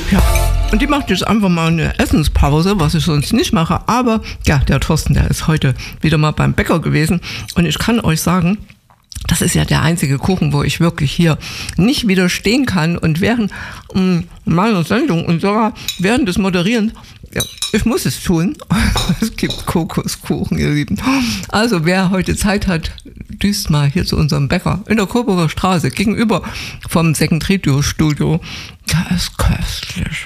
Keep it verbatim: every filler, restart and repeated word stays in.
Ja, und die macht jetzt einfach mal eine Essenspause, was ich sonst nicht mache. Aber ja, der Thorsten, der ist heute wieder mal beim Bäcker gewesen. Und ich kann euch sagen, das ist ja der einzige Kuchen, wo ich wirklich hier nicht widerstehen kann. Und während mh, meiner Sendung und sogar während des Moderierens, ja, ich muss es tun. Es gibt Kokoskuchen, ihr Lieben. Also wer heute Zeit hat, düst mal hier zu unserem Bäcker in der Coburger Straße gegenüber vom Second Radio Studio. Der ist köstlich.